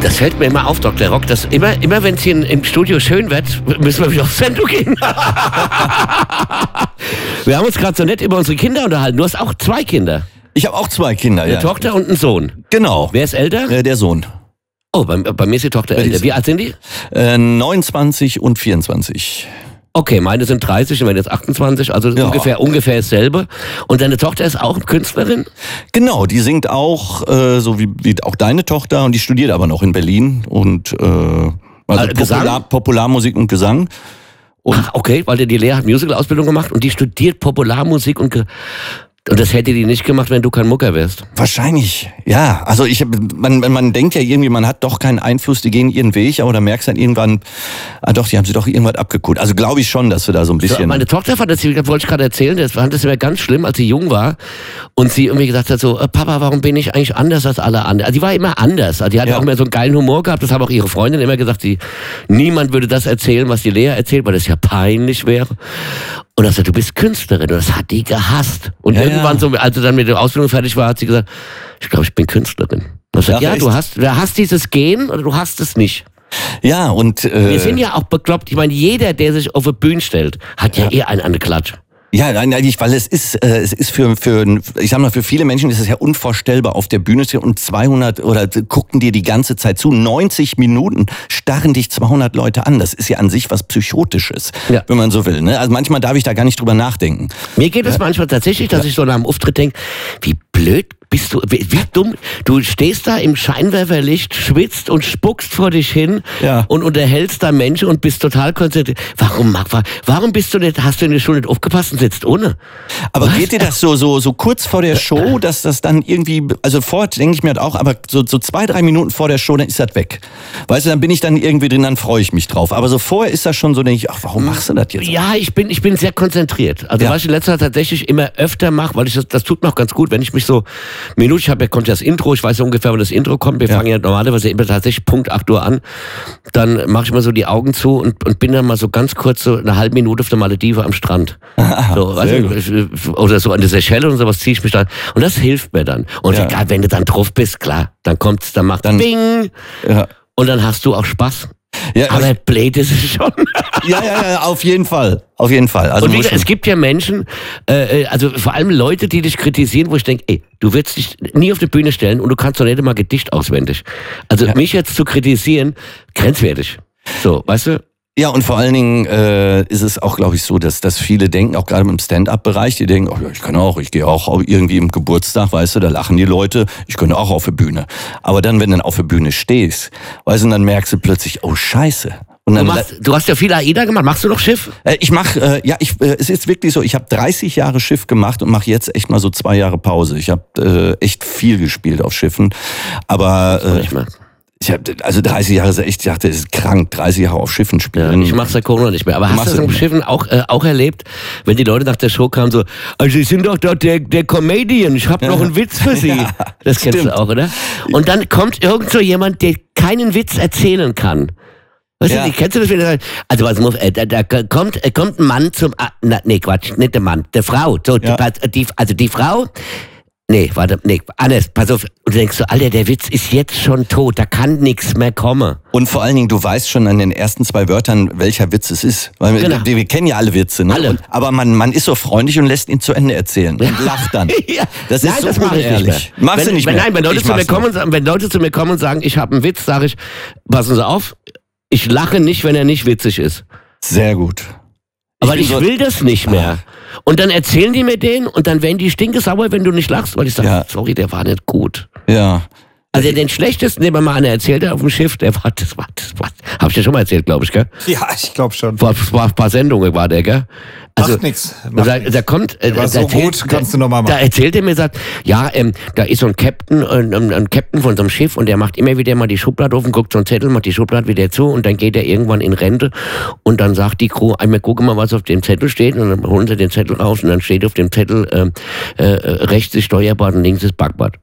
Das fällt mir immer auf, Dr. Rock, dass immer wenn es hier im Studio schön wird, müssen wir wieder auf Sendung gehen. Wir haben uns gerade so nett über unsere Kinder unterhalten. Du hast auch 2 Kinder. Ich habe auch 2 Kinder, Eine Tochter und einen Sohn. Genau. Wer ist älter? Der Sohn. Oh, bei mir ist die Tochter älter. Wie alt sind die? 29 und 24. Okay, meine sind 30 und meine jetzt 28, also ungefähr dasselbe. Und deine Tochter ist auch Künstlerin? Genau, die singt auch, so wie auch deine Tochter, und die studiert aber noch in Berlin und Popularmusik und Gesang. Ach, okay, weil die Lea hat Musical-Ausbildung gemacht und die studiert Popularmusik und das hätte die nicht gemacht, wenn du kein Mucker wärst. Wahrscheinlich, ja. Also man denkt ja irgendwie, man hat doch keinen Einfluss, die gehen ihren Weg, aber dann merkst du dann irgendwann, die haben sie doch irgendwas abgeguckt. Also glaube ich schon, dass wir da so ein bisschen... So, meine Tochter fand das, wollte ich gerade erzählen, das fand das immer ganz schlimm, als sie jung war und sie irgendwie gesagt hat so, Papa, warum bin ich eigentlich anders als alle anderen? Also die war immer anders, also die hat auch immer so einen geilen Humor gehabt, das haben auch ihre Freundinnen immer gesagt, niemand würde das erzählen, was die Lea erzählt, weil das ja peinlich wäre. Und er sagt, du bist Künstlerin. Und das hat die gehasst. Und irgendwann, so, als sie dann mit der Ausbildung fertig war, hat sie gesagt, ich glaube, ich bin Künstlerin. Und ich sage, du hast dieses Gen oder du hast es nicht. Ja, und... Wir sind ja auch bekloppt. Ich meine, jeder, der sich auf eine Bühne stellt, hat ja eher eine Klatsch. Ja, nein, weil es ist für ich sag mal, für viele Menschen ist es ja unvorstellbar, auf der Bühne zu stehen und 200 oder gucken dir die ganze Zeit zu. 90 Minuten starren dich 200 Leute an. Das ist ja an sich was Psychotisches, wenn man so will. Ne? Also manchmal darf ich da gar nicht drüber nachdenken. Mir geht es manchmal tatsächlich, dass ich so nach dem Auftritt denke, wie blöd bist du, wie dumm. Du stehst da im Scheinwerferlicht, schwitzt und spuckst vor dich hin und unterhältst da Menschen und bist total konzentriert. Warum hast du in der Schule nicht aufgepasst und sitzt ohne? Aber geht dir das so kurz vor der Show, dass das dann irgendwie, also vorher denke ich mir halt auch, aber so 2-3 Minuten vor der Show, dann ist das weg. Weißt du, dann bin ich dann irgendwie drin, dann freue ich mich drauf. Aber so vorher ist das schon so, denke ich, ach, warum machst du das jetzt? Ja, ich bin sehr konzentriert. Also was ich in letzter Zeit tatsächlich immer öfter mache, weil das tut mir auch ganz gut, wenn ich mich so kommt ja das Intro, ich weiß ja ungefähr, wann das Intro kommt. Wir fangen ja normalerweise immer tatsächlich Punkt 8 Uhr an. Dann mache ich mal so die Augen zu und bin dann mal so ganz kurz so eine halbe Minute auf der Maledive am Strand. So, oder so an der Seychelle und sowas ziehe ich mich dann. Und das hilft mir dann. Und egal, wenn du dann drauf bist, klar, dann macht dann Bing. Ja. Und dann hast du auch Spaß. Ja, aber blöd ist es schon. Ja, auf jeden Fall. Auf jeden Fall. Also und es gibt ja Menschen, also vor allem Leute, die dich kritisieren, wo ich denke, du wirst dich nie auf die Bühne stellen und du kannst doch nicht mal Gedicht auswendig. Also mich jetzt zu kritisieren, grenzwertig. So, weißt du? Ja, und vor allen Dingen ist es auch, glaube ich, so, dass viele denken, auch gerade im Stand-up-Bereich, die denken, ich gehe auch irgendwie im Geburtstag, weißt du, da lachen die Leute, ich könnte auch auf der Bühne. Aber dann, wenn du dann auf der Bühne stehst, weißt du, und dann merkst du plötzlich, oh Scheiße. Und dann, du hast ja viel AIDA gemacht, machst du noch Schiff? Es ist wirklich so, ich habe 30 Jahre Schiff gemacht und mache jetzt echt mal so 2 Jahre Pause. Ich habe echt viel gespielt auf Schiffen, aber... Ich habe 30 Jahre echt, ich dachte, das ist krank, 30 Jahre auf Schiffen spielen. Ja, ich mach's seit Corona nicht mehr. Aber hast du das auf Schiffen auch erlebt, wenn die Leute nach der Show kamen so, also Sie sind doch dort der Comedian, ich habe noch einen Witz für Sie. Ja, das kennst du auch, oder? Und dann kommt irgend so jemand, der keinen Witz erzählen kann. Weißt du, kennst du das wieder? Also da kommt ein Mann zum, nicht der Mann, der Frau. So, die Frau... Alles, pass auf. Und du denkst so, Alter, der Witz ist jetzt schon tot, da kann nichts mehr kommen. Und vor allen Dingen, du weißt schon an den ersten 2 Wörtern, welcher Witz es ist. Weil wir kennen ja alle Witze, ne? Alle. Aber man ist so freundlich und lässt ihn zu Ende erzählen und lacht dann. Das ist so unehrlich. Machst du nicht mehr. Nein, wenn Leute zu mir kommen und sagen, ich habe einen Witz, sage ich, passen Sie auf, ich lache nicht, wenn er nicht witzig ist. Sehr gut. Aber ich will das nicht mehr. Und dann erzählen die mir den und dann werden die stinkesauer, wenn du nicht lachst, weil ich sage, sorry, der war nicht gut. Ja. Also den schlechtesten, den man mal einer erzählt hat auf dem Schiff, das war, hab ich dir schon mal erzählt, glaube ich, gell? Ja, ich glaube schon. Vor ein paar Sendungen war der, gell? Also, macht nix. Da kommt, war so gut, kannst du nochmal machen. Da erzählt er mir, sagt, da ist so ein Captain von so einem Schiff und der macht immer wieder mal die Schublade auf und guckt so einen Zettel, macht die Schublade wieder zu und dann geht er irgendwann in Rente und dann sagt die Crew, einmal gucken mal, was auf dem Zettel steht und dann holen sie den Zettel raus und dann steht auf dem Zettel, rechts ist Steuerbord und links ist Backbord.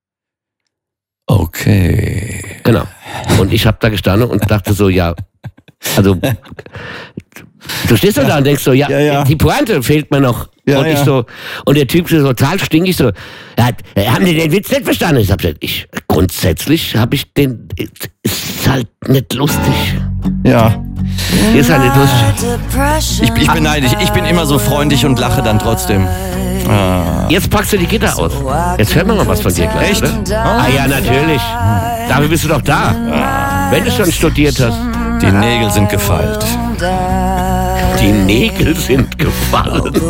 Okay. Genau. Und ich habe da gestanden und dachte so, also du stehst doch da und denkst so, die Pointe fehlt mir noch. Ja, und ich so, und der Typ so total stinkig so, haben die den Witz nicht verstanden? Ich hab gesagt, grundsätzlich habe ich den, ist halt nicht lustig. Ja. Ist halt nicht lustig. Ich bin neidisch. Ich bin immer so freundlich und lache dann trotzdem. Jetzt packst du die Gitter aus. Jetzt hören wir mal was von dir gleich, Echt? oder? Ah ja, natürlich. Dafür bist du doch da. Wenn du schon studiert hast. Die Nägel sind gefeilt. Die Nägel sind gefallen.